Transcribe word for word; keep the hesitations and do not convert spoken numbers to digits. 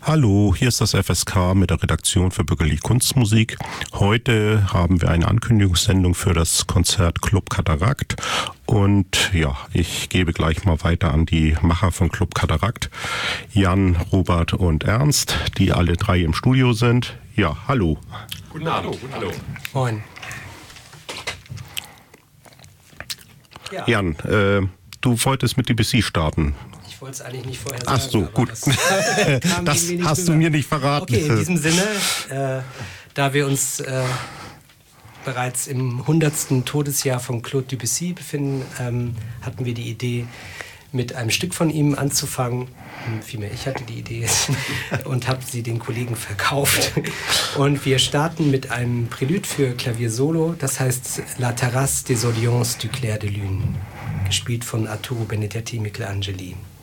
Hallo, hier ist das F S K mit der Redaktion für Bürgerliche Kunstmusik. Heute haben wir eine Ankündigungssendung für das Konzert Club Katarakt. Und ja, ich gebe gleich mal weiter an die Macher von Club Katarakt, Jan, Robert und Ernst, die alle drei im Studio sind. Ja, hallo. Guten Abend. Hallo. Moin. Ja. Jan, äh, du wolltest mit D B C starten. Ich wollte es eigentlich nicht vorher sagen. Ach so, gut. Das, das hast rüber. Du mir nicht verraten. Okay, in diesem Sinne, äh, da wir uns äh, bereits im hundertsten Todesjahr von Claude Debussy befinden, ähm, hatten wir die Idee, mit einem Stück von ihm anzufangen. Vielmehr, ich hatte die Idee und habe sie den Kollegen verkauft. Und wir starten mit einem Prälude für Klavier Solo, das heißt La Terrasse des Audiences du Clair de Lune, gespielt von Arturo Benedetti Michelangeli.